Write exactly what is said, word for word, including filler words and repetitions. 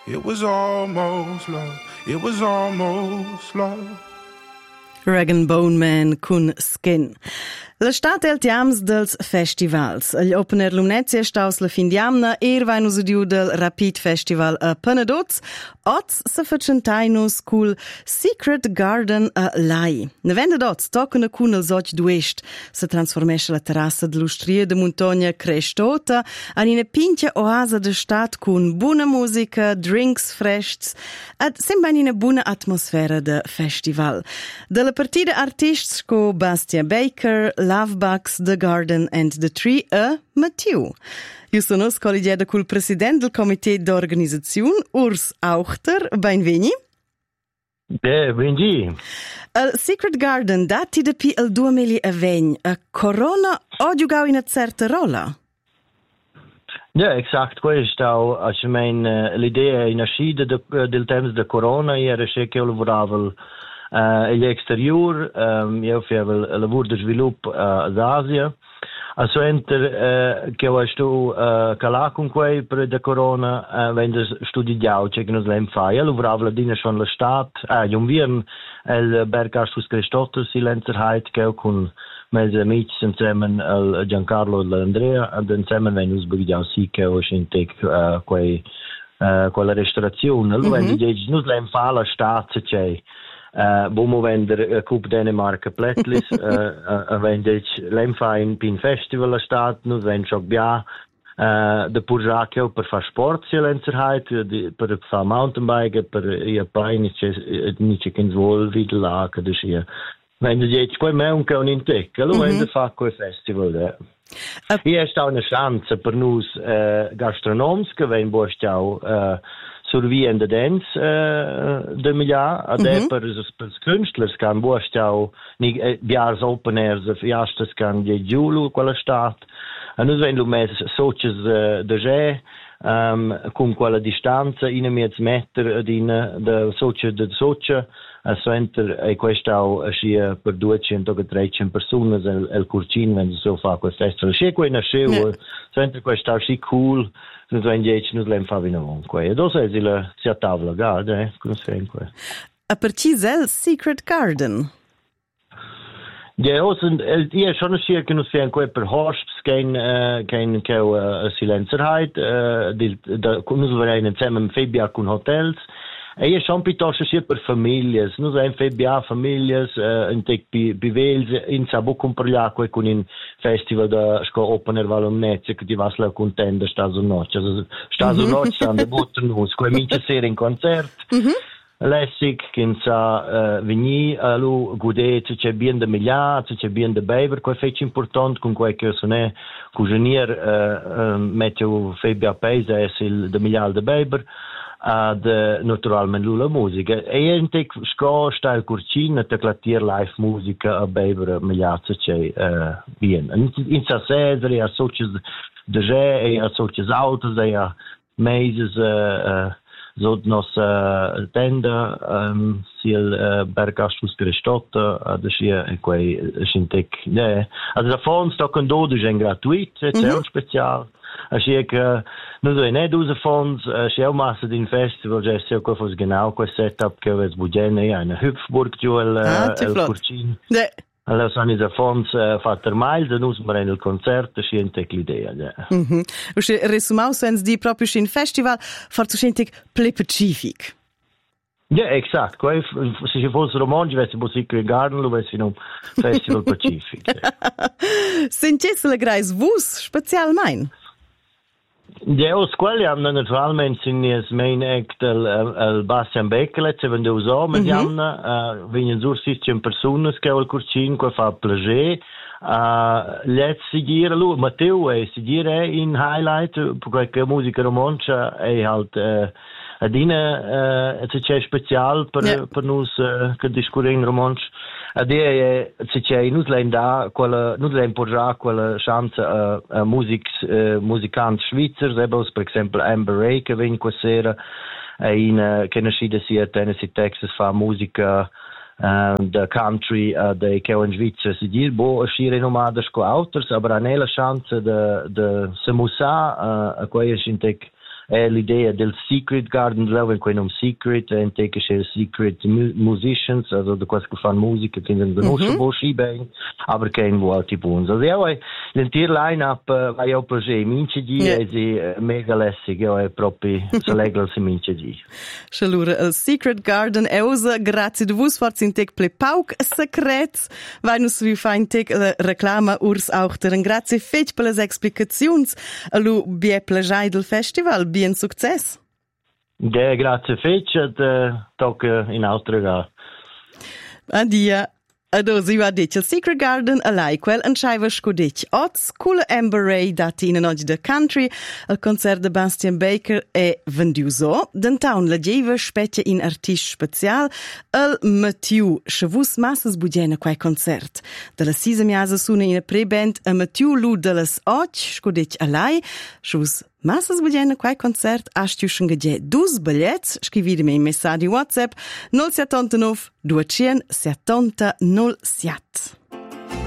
It was almost love. It was almost love. Rag Bone Man con Skin. La stat el tiams dels festivals. Gli opener Lumnezia staus la fin diamna er vain usudiu del Rapid Festival a Penadoz. Oz se facentainus cul Secret Garden a Lai. Ne vende doz toccana cun els oc duest se transformesce la terrassa dell'Ustria de Montogna Crestota an ina pintia oasa de stat cun buona musica, drinks frescs ad sembra ina buona atmosfera de festival. De la partida artists co Bastia Baker, Lovebugs, The Garden and the Tree a Mathieu. Io sono collegiata col presidente del comité d'organizzazione, Urs Auchter. Benveni. Eh, benveni. Il Secret Garden dati da pi il duemilaventi. A Corona ha giocato una certa rolla? Ja, exakt. Questo, als je mijn uh, l'idea in uscita de, del tempo de Corona, era che io lavoravo uh, all'exterior, um, io facevo il lavoro di sviluppo uh, ad Asia. Also enter uh, che ho stu uh, calà con quei per de Corona uh, vende studiato che nos lem fa. Io lavoravo la dina schon la stat, ah, jung wir el Bergastus Christotter Silenzerheit che con mezze amici insieme al Giancarlo e Andrea ed insieme venus begdiao sì che ho sentito uh, quei uh, quella restaurazione. Allora mm-hmm. vende nos lem fa la stat c'è. Uh, bomo vender uh, Cup Dänemark plättlis, uh, uh, vende l'emfain pin festival a stat, nu vend shock bia, uh, de purjacchio per far sport silenzerheit, per far mountainbike, per ia pai, nice, nice kins vol videlaken, dus ia. Vende jeets quei meun che un intec, allo vende fa quei festival, eh. Uh, Hier sta una chance per nus uh, gastronoms, che ven bostiau, uh, survivende dance uh, de milja, ad mm-hmm. per per künstlers kan bostiau ni uh, biars open airs of jastes kan je julu quella stat. E nus wenn lu mes soches uh, de ge um, con quella distanza in mezz meter ad in de soche de soche a center e questo sia per duecento o trecento persone el, el curcin wenn so fa quel festival. Che quella sceo center questo si cool. Nus wenn jetz nus lem fa vino onque. E dos es il sia tavola guarda, eh, con sempre. A percis el Secret Garden. Ja, os und el ihr schon schier che nus fien quei per hosps kein uh, kein che uh, silenzerheit uh, di da nus verein insieme Febia con hotels. E io sono piuttosto sia per famiglie, non so, in F B A famiglie, uh, in tec bivels, in sabo comprare con un festival da sco opener valomnezia che ti va la contenda sta su noce, sta su noce sta de bottenus, quei mince sera in concert. Lessig che sa uh, veni a lu gude c'è bien de milia, c'è bien de beber, quei fece important con quei che sono cugenier uh, uh, meteo F B A paese è il de milia de beber. Ad uh, naturalmente la musica e ente sco sta il curcina te clatier live musica a beber migliazza c'è uh, bien in, in sa sedere a soches de ge e a soches autos e a meses uh, uh, so nos uh, tenda um, sil uh, Bergastus Christotta ad sia e quei sintec ne ad da fond sto con dodici en gratuit c'è mm-hmm. un special. Als je uh, nu doe net usa fonds, als je massa din festival, je se ko fos genau ko setup ke ves budgene ja na Hüpfburg juel uh, el curcin. Ne. Allora sono i fonds uh, fatter miles e nus maren il concert, sciente l'idea, ja. Mhm. Usche resumau sens di proprio in festival, forse sciente ple pacific. Ja, exakt. Quei se ci fosse romanzi, vesse musica garden, lo vesse in un festival pacific. Sentesse la grais vus special mein. Ja, os quelli hanno naturalmente sin es main act el, el Bastian Beckele, se vende uso, ma diamna, vengono sur sicchen personas che al curcin, che fa plager, uh, let seguire lui, Matteo, e seguire in highlight, perché musica romancia è halt, uh, adina, uh, c'è special per, yeah. per nus, uh, che discorren romanci. Adie se c'è nus len da quella nus len porra quella chance a uh, uh, music uh, musicant svizzer sebos per esempio Amber Ray che venne questa in uh, che nascida sia Tennessee Texas fa musica uh, da country uh, de che in Svizzera si dir bo uscire nomade sco autos aber anela chance de de se musa uh, a quei sintec è l'idea del Secret Garden, dove in cui non Secret, e in te che c'è Secret Musicians, also da quasi che fanno musica, che non conosco mm-hmm. Boschi bene, aber che in vuoti punti. Also io ho l'intero line-up, ma io piace, mince di, yeah. è mega lessig, io è proprio, se leggo se mince di. Allora, il Secret Garden è usa, grazie a voi, forse in te ple pauk secrets, vai nus vi fa in te reclama urs auch der grazie fetch per le explicazioni, allo bie plagiai del festival, bien success. Ja, grazie fetch, et uh, tocca in altre ga. Adia. Ado si va dit il Secret Garden a lei quel en schaiva scudich. Oz cool Amber Ray dati in oggi the country al concert de Bastian Baker è venduso. Dentown la geva specie in artist special al Mathieu Chavus massas bugiena quai concert. Dalla sisa miasa suna in a pre-band a Mathieu Lu dallas och scudich a lei. Chavus massas bugiena quai concert astiuschen gege dus billets scrividemi in messaggi WhatsApp null sette nove due zero sette zero null sette.